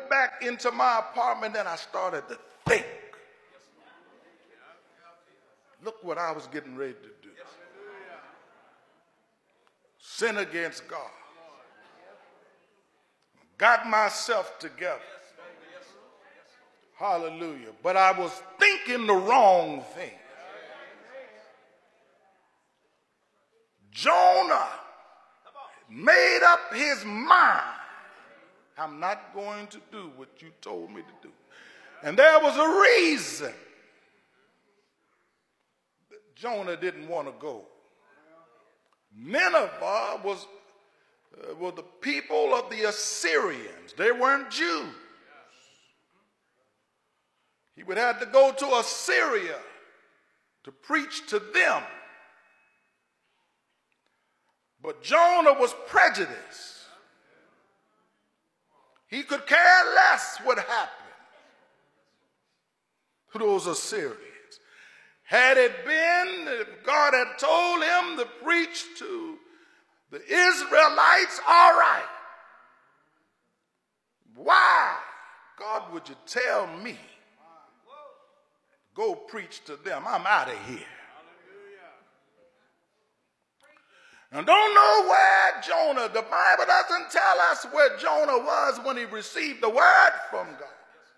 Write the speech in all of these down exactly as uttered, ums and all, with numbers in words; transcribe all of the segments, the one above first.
went back into my apartment and I started to think. Look what I was getting ready to do. Sin against God. Got myself together. Hallelujah. But I was thinking the wrong thing. Jonah made up his mind. I'm not going to do what you told me to do. And there was a reason that Jonah didn't want to go. Nineveh was, uh, were the people of the Assyrians. They weren't Jews. He would have to go to Assyria to preach to them. But Jonah was prejudiced. He could care less what happened to those Assyrians. Had it been if God had told him to preach to the Israelites, all right. Why, God, would you tell me, go preach to them? I'm out of here. Now, don't know where Jonah, the Bible doesn't tell us where Jonah was when he received the word from God.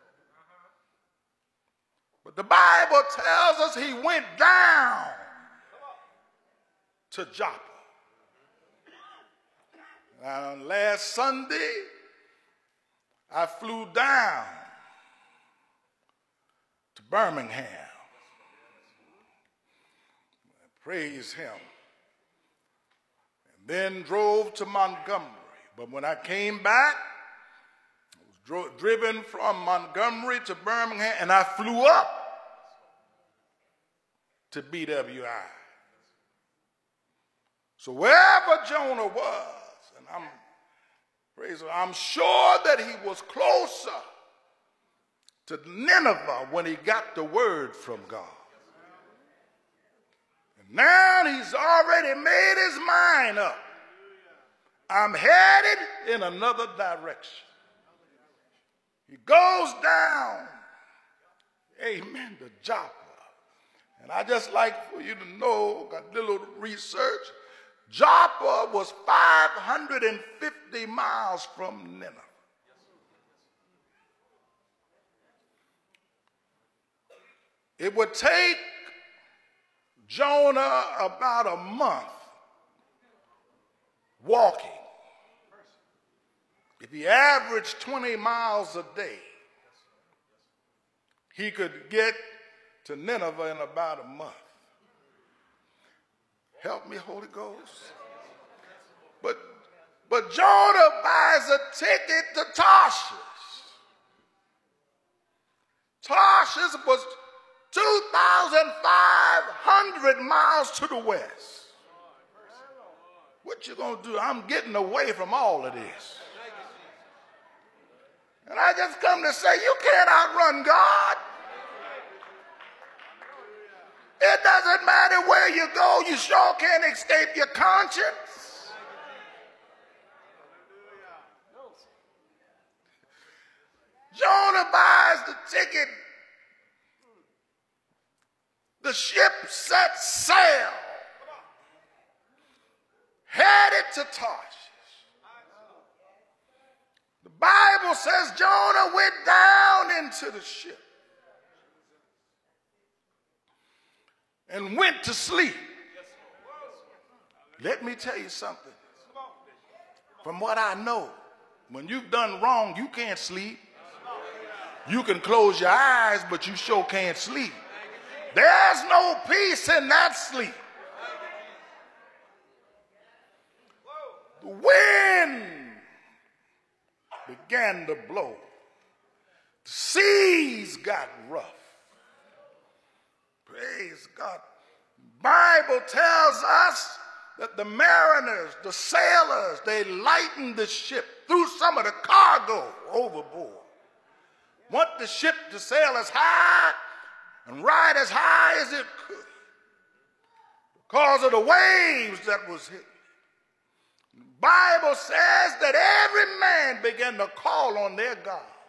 But the Bible tells us he went down to Joppa. Now, last Sunday, I flew down to Birmingham. Praise him. Then drove to Montgomery. But when I came back, I was dro- driven from Montgomery to Birmingham, and I flew up to B W I. So wherever Jonah was, and I'm praise God, I'm sure that he was closer to Nineveh when he got the word from God. Now he's already made his mind up. I'm headed in another direction. He goes down, amen, to Joppa. And I just like for you to know, got a little research, Joppa was five hundred fifty miles from Nineveh. It would take Jonah about a month walking. If he averaged twenty miles a day, he could get to Nineveh in about a month. Help me, Holy Ghost. But, but Jonah buys a ticket to Tarshish. Tarshish was two thousand five hundred miles to the west. What you gonna do? I'm getting away from all of this. And I just come to say, you can't outrun God. It doesn't matter where you go, you sure can't escape your conscience. Jonah buys the ticket. The ship set sail, headed to Tarshish. The Bible says Jonah went down into the ship and went to sleep. Let me tell you something. From what I know, when you've done wrong, you can't sleep. You can close your eyes, but you sure can't sleep. There's no peace in that sleep. The wind began to blow. The seas got rough. Praise God. The Bible tells us that the mariners, the sailors, they lightened the ship, threw some of the cargo overboard. Want the ship to sail as high and ride as high as it could because of the waves that was hitting. The Bible says that every man began to call on their God.